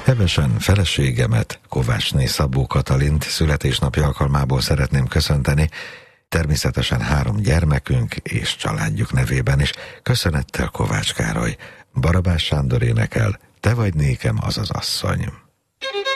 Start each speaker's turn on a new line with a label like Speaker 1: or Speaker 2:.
Speaker 1: Hevesen feleségemet, Kovácsné Szabó Katalint születésnapi alkalmából szeretném köszönteni, természetesen 3 gyermekünk és családjuk nevében is. Köszönettel Kovács Károly. Barabás Sándor énekel, Te vagy nékem az az asszony.